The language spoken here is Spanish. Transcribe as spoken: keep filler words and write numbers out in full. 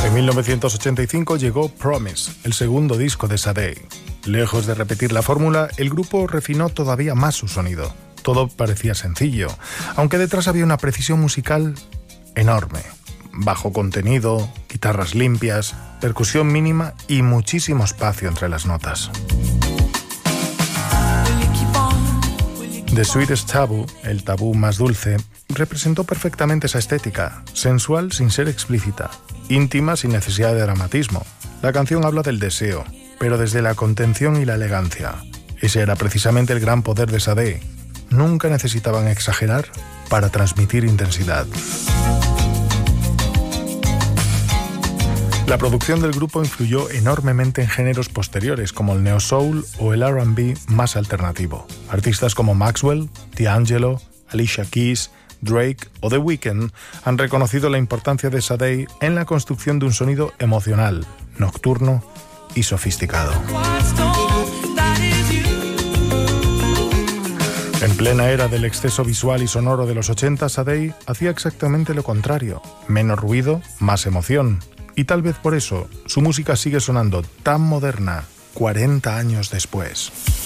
En mil novecientos ochenta y cinco llegó Promise, el segundo disco de Sade. Lejos de repetir la fórmula, el grupo refinó todavía más su sonido. Todo parecía sencillo, aunque detrás había una precisión musical enorme. Bajo contenido, guitarras limpias, percusión mínima y muchísimo espacio entre las notas. The Sweetest Taboo, el tabú más dulce, representó perfectamente esa estética, sensual sin ser explícita, íntima sin necesidad de dramatismo. La canción habla del deseo, pero desde la contención y la elegancia. Ese era precisamente el gran poder de Sade. Nunca necesitaban exagerar para transmitir intensidad. La producción del grupo influyó enormemente en géneros posteriores como el neo soul o el R and B más alternativo. Artistas como Maxwell, D'Angelo, Alicia Keys, Drake o The Weeknd han reconocido la importancia de Sade en la construcción de un sonido emocional, nocturno y sofisticado. En plena era del exceso visual y sonoro de los ochenta, Sade hacía exactamente lo contrario: menos ruido, más emoción. Y tal vez por eso su música sigue sonando tan moderna cuarenta años después.